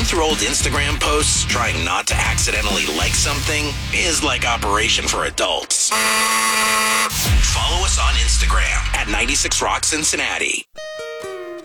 through old Instagram posts trying not to accidentally like something is like Operation for Adults. Follow us on Instagram at 96 Rock Cincinnati.